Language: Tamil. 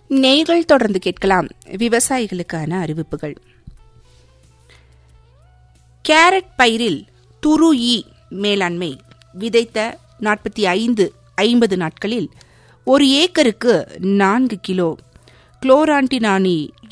நேயர்கள் தொடர்ந்து கேட்கலாம் விவசாயிகளுக்கான அறிவிப்புகள். கேரட் பயிரில் துரு-ஈ மேலாண்மை விதைத்த 45-50 நாட்களில் 1 ஏக்கருக்கு 4 கிலோ குளோரான்டினானி